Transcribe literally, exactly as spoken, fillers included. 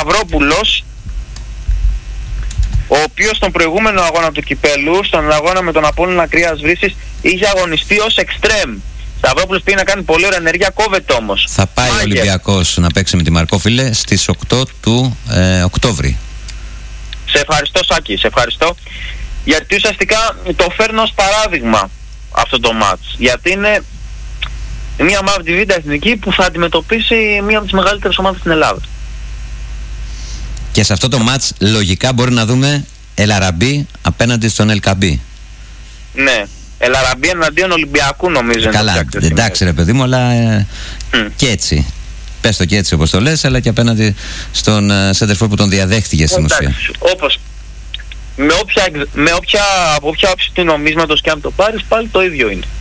Σταυρόπουλος, ο οποίος στον προηγούμενο αγώνα του κυπέλου, στον αγώνα με τον Απόλλωνα Κρίας Βρύσης, είχε αγωνιστεί ως εξτρέμ. Σταυρόπουλος πήγε να κάνει πολύ ωραία ενέργεια, κόβεται όμως. Θα πάει ο Ολυμπιακός να παίξει με τη Μαρκόφυλλε στις οκτώ του ε, Οκτώβρη. Σε ευχαριστώ Σάκη, σε ευχαριστώ. Γιατί ουσιαστικά το φέρνω ως παράδειγμα αυτό το μάτς. Γιατί είναι μια ομάδα τη Β' Εθνική που θα αντιμετωπίσει μια από τις μεγαλύτερες ομάδες στην Ελλάδα. Και σε αυτό το μάτς λογικά μπορεί να δούμε Ελαραμπή απέναντι στον Ελκαμπή. Ναι, Ελαραμπή εναντίον Ολυμπιακού νομίζω. Καλά, εντάξει ρε παιδί μου, αλλά ε, mm. και έτσι. Πες το και έτσι όπως το λες, αλλά και απέναντι στον σέντερφορ που τον διαδέχτηκε στην ουσία. Όπως με όποια, με όποια, από όποια όψη του νομίσματος και αν το πάρεις, πάλι το ίδιο είναι.